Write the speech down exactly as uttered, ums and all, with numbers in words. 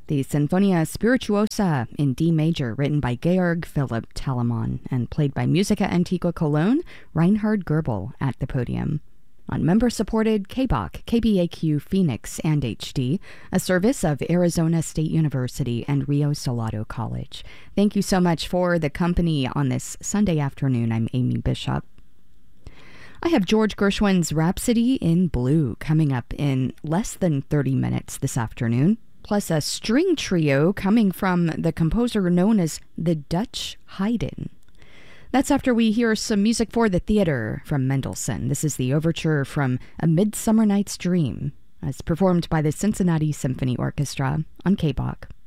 the Sinfonia Spirituosa in D major, written by Georg Philipp Telemann and played by Musica Antigua Cologne, Reinhard Goebel at the podium. On member-supported K B O C, K B A Q Phoenix and H D, a service of Arizona State University and Rio Salado College. Thank you so much for the company on this Sunday afternoon. I'm Amy Bishop. I have George Gershwin's Rhapsody in Blue coming up in less than thirty minutes this afternoon, plus a string trio coming from the composer known as the Dutch Haydn. That's after we hear some music for the theater from Mendelssohn. This is the overture from A Midsummer Night's Dream, as performed by the Cincinnati Symphony Orchestra on K B O C.